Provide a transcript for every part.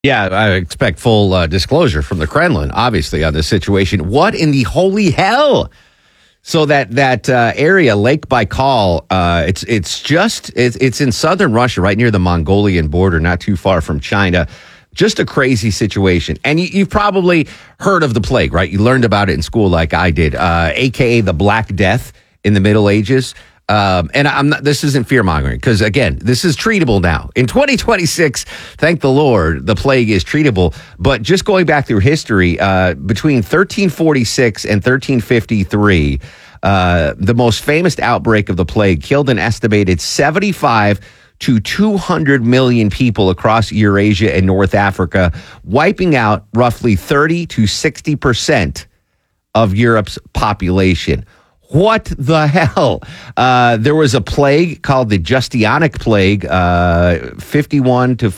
Yeah, I expect full disclosure from the Kremlin, obviously, on this situation. What in the holy hell? So that area, Lake Baikal, it's in southern Russia, right near the Mongolian border, not too far from China. Just a crazy situation. And you've probably heard of the plague, right? You learned about it in school like I did, a.k.a. the Black Death in the Middle Ages. And this isn't fear mongering because, again, this is treatable now. In 2026, thank the Lord, the plague is treatable. But just going back through history, between 1346 and 1353, the most famous outbreak of the plague killed an estimated 75 to 200 million people across Eurasia and North Africa, wiping out roughly 30 to 60% of Europe's population. What the hell? There was a plague called the Justinianic plague, 541 to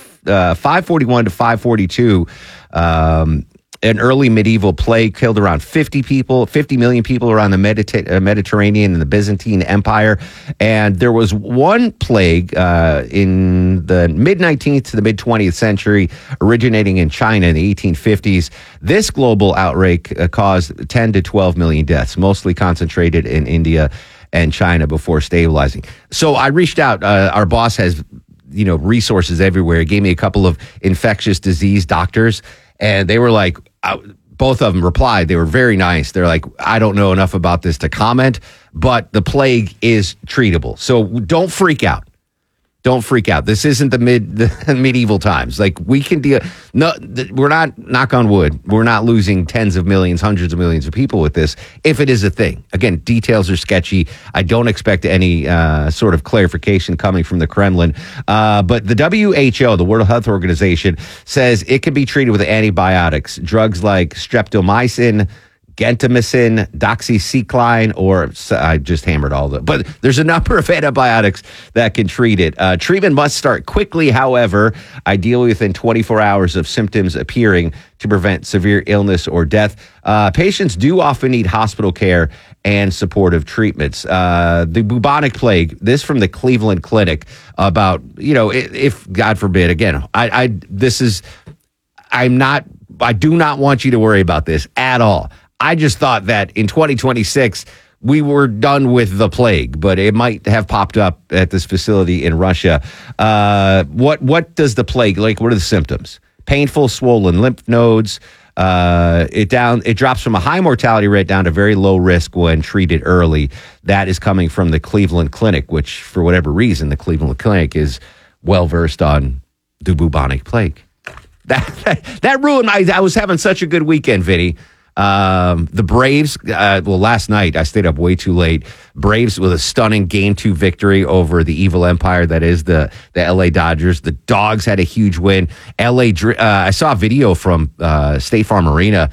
542. An early medieval plague killed around 50 million people around the Mediterranean and the Byzantine Empire. And there was one plague in the mid-19th to the mid-20th century, originating in China in the 1850s. This global outbreak caused 10 to 12 million deaths, mostly concentrated in India and China before stabilizing. So I reached out. Our boss has, resources everywhere. He gave me a couple of infectious disease doctors, and they were like, both of them replied. They were very nice. They're like, I don't know enough about this to comment, but the plague is treatable. So don't freak out. Don't freak out. This isn't the medieval times. Like, we can deal. No, we're not, knock on wood, we're not losing tens of millions, hundreds of millions of people with this, if it is a thing. Again, details are sketchy. I don't expect any sort of clarification coming from the Kremlin. But the WHO, the World Health Organization, says it can be treated with antibiotics, drugs like streptomycin, gentamicin, doxycycline, or I just hammered all the, but there's a number of antibiotics that can treat it. Treatment must start quickly, however, ideally within 24 hours of symptoms appearing to prevent severe illness or death. Patients do often need hospital care and supportive treatments. The bubonic plague, this from the Cleveland Clinic, about, if God forbid, again, I do not want you to worry about this at all. I just thought that in 2026, we were done with the plague, but it might have popped up at this facility in Russia. What does the plague, like, what are the symptoms? Painful, swollen lymph nodes. It drops from a high mortality rate down to very low risk when treated early. That is coming from the Cleveland Clinic, which, for whatever reason, the Cleveland Clinic is well-versed on the bubonic plague. That ruined I was having such a good weekend, Vinny. The Braves, last night I stayed up way too late. Braves with a stunning Game 2 victory over the evil empire that is the LA Dodgers. The Dogs had a huge win. I saw a video from State Farm Arena,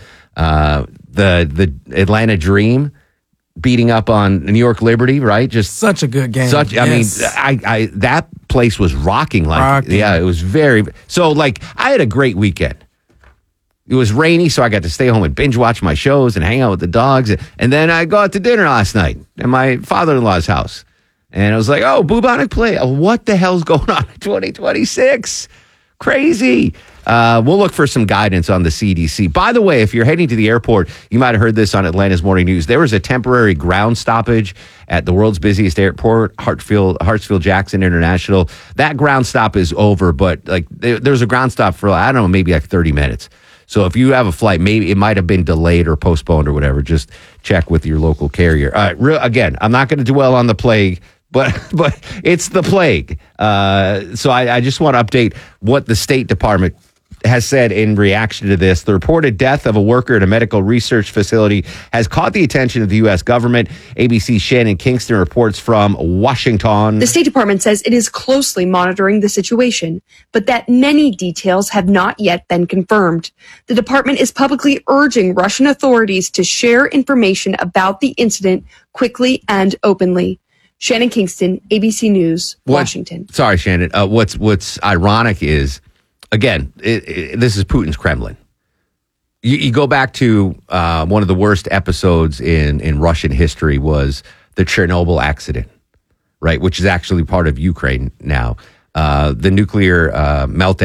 the Atlanta Dream beating up on New York Liberty, right? Just such a good game. Yes. I mean, that place was rocking. Yeah, it was I had a great weekend. It was rainy, so I got to stay home and binge watch my shows and hang out with the dogs. And then I go out to dinner last night at my father-in-law's house. And I was like, oh, bubonic plague. What the hell's going on in 2026? Crazy. We'll look for some guidance on the CDC. By the way, if you're heading to the airport, you might have heard this on Atlanta's Morning News. There was a temporary ground stoppage at the world's busiest airport, Hartsfield-Jackson International. That ground stop is over, but there's a ground stop for, I don't know, maybe 30 minutes. So if you have a flight, maybe it might have been delayed or postponed or whatever. Just check with your local carrier. All right, again, I'm not going to dwell on the plague, but it's the plague. So I just want to update what the State Department has said in reaction to this. The reported death of a worker at a medical research facility has caught the attention of the U.S. government. ABC's Shannon Kingston reports from Washington. The State Department says it is closely monitoring the situation, but that many details have not yet been confirmed. The department is publicly urging Russian authorities to share information about the incident quickly and openly. Shannon Kingston, ABC News, Washington. Sorry, Shannon. What's ironic is, again, this is Putin's Kremlin. You go back to one of the worst episodes in Russian history was the Chernobyl accident, right? Which is actually part of Ukraine now. The nuclear meltdown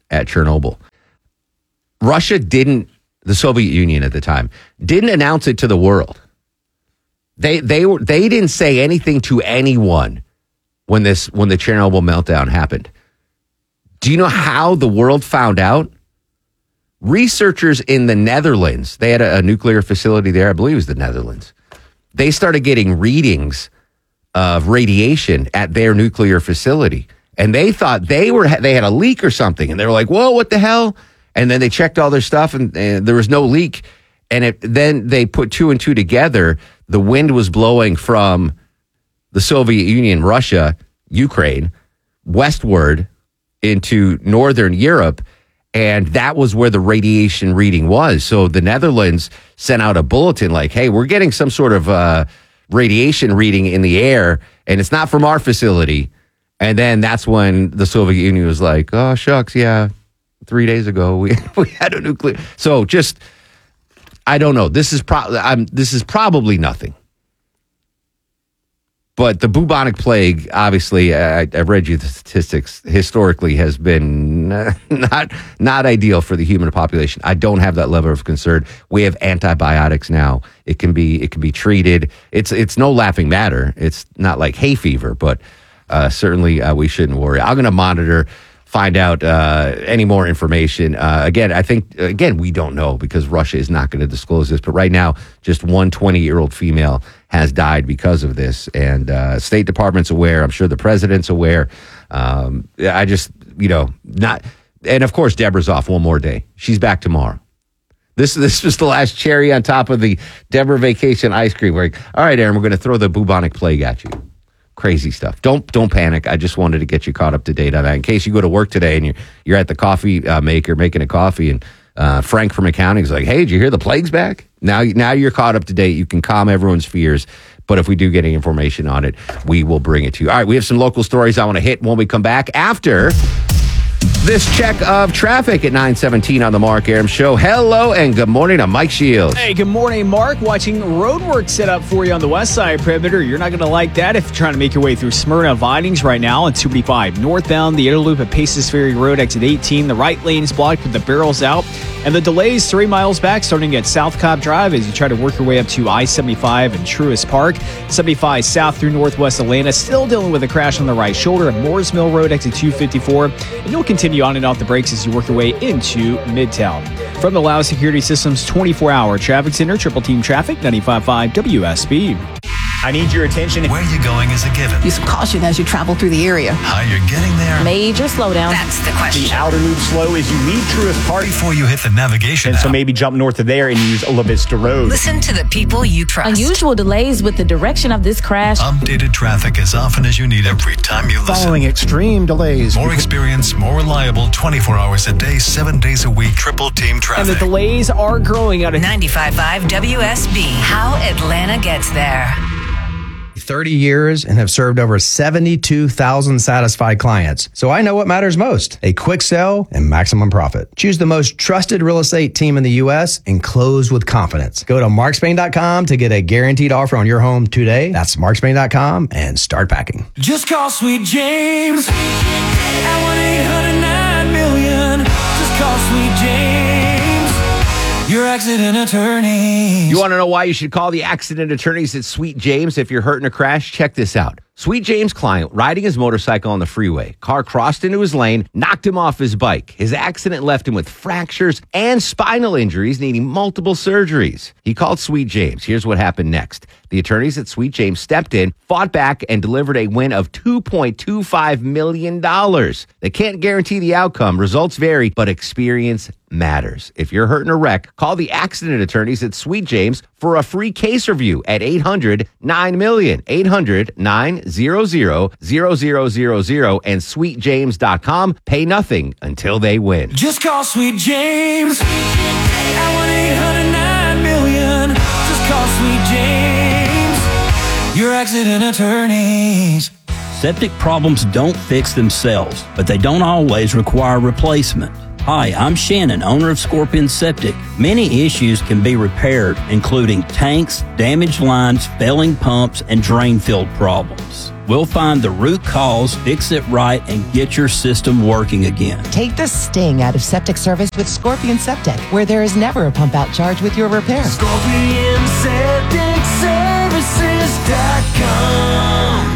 at Chernobyl. Russia the Soviet Union at the time, didn't announce it to the world. They didn't say anything to anyone when the Chernobyl meltdown happened. Do you know how the world found out? Researchers in the Netherlands, they had a nuclear facility there, I believe it was the Netherlands. They started getting readings of radiation at their nuclear facility. And they thought they had a leak or something. And they were like, whoa, what the hell? And then they checked all their stuff and there was no leak. And then they put two and two together. The wind was blowing from the Soviet Union, Russia, Ukraine, westward into Northern Europe. And that was where the radiation reading was. So the Netherlands sent out a bulletin like, hey, we're getting some sort of radiation reading in the air, and it's not from our facility. And then that's when the Soviet Union was like, oh, shucks, yeah, 3 days ago we had a nuclear. So just, I don't know. This is probably nothing. But the bubonic plague, obviously, I've read you the statistics, historically has been not ideal for the human population. I don't have that level of concern. We have antibiotics now. It can be treated. It's no laughing matter. It's not like hay fever, but certainly we shouldn't worry. I'm going to monitor, find out any more information. I think we don't know because Russia is not going to disclose this. But right now, just one 20-year-old female has died because of this. And State Department's aware. I'm sure the president's aware. I just, not. And of course, Deborah's off one more day. She's back tomorrow. This was the last cherry on top of the Deborah vacation ice cream. We're like, all right, Aaron, we're going to throw the bubonic plague at you. Crazy stuff. Don't panic. I just wanted to get you caught up to date on that. In case you go to work today and you're at the coffee maker making a coffee, and Frank from accounting is like, "Hey, did you hear the plague's back?" Now you're caught up to date. You can calm everyone's fears. But if we do get any information on it, we will bring it to you. All right, we have some local stories I want to hit when we come back after this check of traffic at 9:17 on the Mark Arum Show. Hello and good morning. I'm Mike Shields. Hey, good morning, Mark. Watching road work set up for you on the west side perimeter. You're not going to like that if you're trying to make your way through Smyrna Vinings right now on 285. Northbound, the inner loop at Paces Ferry Road, exit 18. The right lane is blocked with the barrels out. And the delays 3 miles back starting at South Cobb Drive as you try to work your way up to I-75 and Truist Park. 75 south through northwest Atlanta. Still dealing with a crash on the right shoulder at Morris Mill Road, exit 254. And you'll continue on and off the brakes as you work your way into Midtown. From the Lao Security Systems 24-hour traffic center, Triple Team Traffic, 95.5 WSB. I need your attention. Where you're going is a given. Use caution as you travel through the area. How you're getting there. Major slowdown. That's the question. The outer loop slow as you leave Truist Park. Before you hit the navigation And app. so maybe jump north of there and use La Vista Road. Listen to the people you trust. Unusual delays with the direction of this crash. Updated traffic as often as you need every time you listen. Following extreme delays. More experience, more reliable, 24 hours a day, 7 days a week. Triple Team Traffic. And the delays are growing out of 95.5 WSB. How Atlanta gets there. 30 years and have served over 72,000 satisfied clients. So I know what matters most: a quick sell and maximum profit. Choose the most trusted real estate team in the U.S. and close with confidence. Go to markspain.com to get a guaranteed offer on your home today. That's markspain.com and start packing. Just call Sweet James at 1-800-9-million. Just call Sweet James, your accident attorney. You want to know why you should call the accident attorneys at Sweet James if you're hurt in a crash? Check this out. Sweet James' client riding his motorcycle on the freeway. Car crossed into his lane, knocked him off his bike. His accident left him with fractures and spinal injuries, needing multiple surgeries. He called Sweet James. Here's what happened next. The attorneys at Sweet James stepped in, fought back, and delivered a win of $2.25 million. They can't guarantee the outcome. Results vary, but experience matters. If you're hurt in a wreck, call the accident attorneys at Sweet James for a free case review at 800-9-million, 800-900-0000, and sweetjames.com. Pay nothing until they win. Just call Sweet James at 1-800-9-million. Just call Sweet James, your accident attorneys. Septic problems don't fix themselves, but they don't always require replacement. Hi, I'm Shannon, owner of Scorpion Septic. Many issues can be repaired, including tanks, damaged lines, failing pumps, and drain field problems. We'll find the root cause, fix it right, and get your system working again. Take the sting out of septic service with Scorpion Septic, where there is never a pump out charge with your repair. ScorpionSepticServices.com.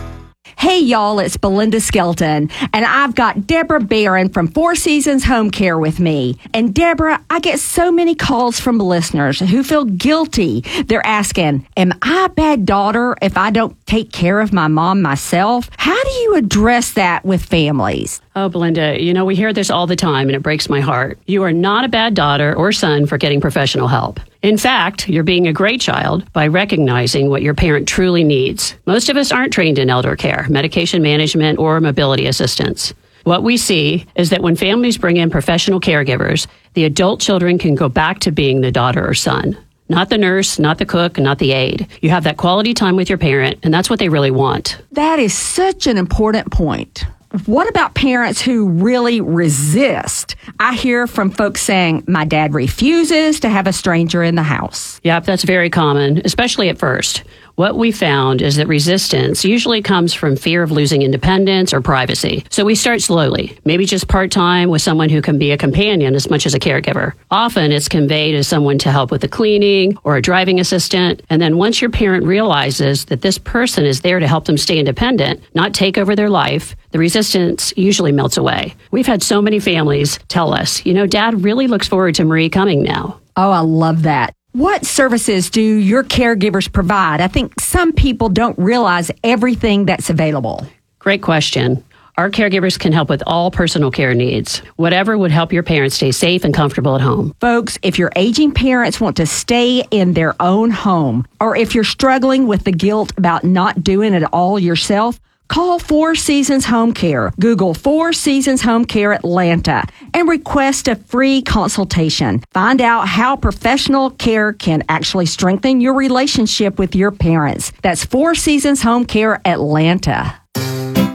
Hey y'all, it's Belinda Skelton, and I've got Deborah Barron from Four Seasons Home Care with me. And Deborah, I get so many calls from listeners who feel guilty. They're asking, am I a bad daughter if I don't take care of my mom myself? How do you address that with families? Oh, Belinda, we hear this all the time, and it breaks my heart. You are not a bad daughter or son for getting professional help. In fact, you're being a great child by recognizing what your parent truly needs. Most of us aren't trained in elder care, medication management, or mobility assistance. What we see is that when families bring in professional caregivers, the adult children can go back to being the daughter or son. Not the nurse, not the cook, not the aide. You have that quality time with your parent, and that's what they really want. That is such an important point. What about parents who really resist? I hear from folks saying, my dad refuses to have a stranger in the house. Yep, that's very common, especially at first. What we found is that resistance usually comes from fear of losing independence or privacy. So we start slowly, maybe just part-time with someone who can be a companion as much as a caregiver. Often it's conveyed as someone to help with the cleaning or a driving assistant. And then once your parent realizes that this person is there to help them stay independent, not take over their life, the resistance usually melts away. We've had so many families tell us, Dad really looks forward to Marie coming now. Oh, I love that. What services do your caregivers provide? I think some people don't realize everything that's available. Great question. Our caregivers can help with all personal care needs, whatever would help your parents stay safe and comfortable at home. Folks, if your aging parents want to stay in their own home, or if you're struggling with the guilt about not doing it all yourself, call Four Seasons Home Care. Google Four Seasons Home Care Atlanta and request a free consultation. Find out how professional care can actually strengthen your relationship with your parents. That's Four Seasons Home Care Atlanta.